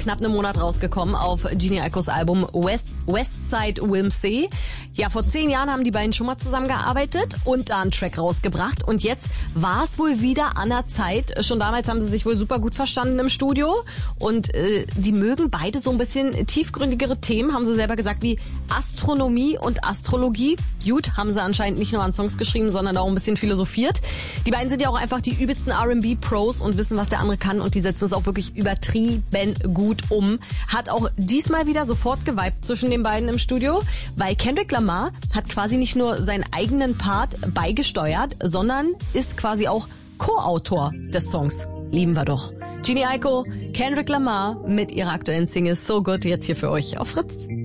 knapp einem Monat rausgekommen auf Jhené Aikos Album Westside Whimsy. Ja, vor 10 Jahren haben die beiden schon mal zusammengearbeitet und da einen Track rausgebracht. Und jetzt war es wohl wieder an der Zeit. Schon damals haben sie sich wohl super gut verstanden im Studio. Und die mögen beide so ein bisschen tiefgründigere Themen, haben sie selber gesagt, wie Astronomie und Astrologie. Gut, haben sie anscheinend nicht nur an Songs geschrieben, sondern auch ein bisschen philosophiert. Die beiden sind ja auch einfach die übelsten R&B-Pros und wissen, was der andere kann. Und die setzen es auch wirklich übertrieben gut um. Hat auch diesmal wieder sofort geweibt zwischen den beiden im Studio, weil Kendrick Lamar hat quasi nicht nur seinen eigenen Part beigesteuert, sondern ist quasi auch Co-Autor des Songs. Lieben wir doch. Jhené Aiko, Kendrick Lamar mit ihrer aktuellen Single So Good jetzt hier für euch auf Fritz.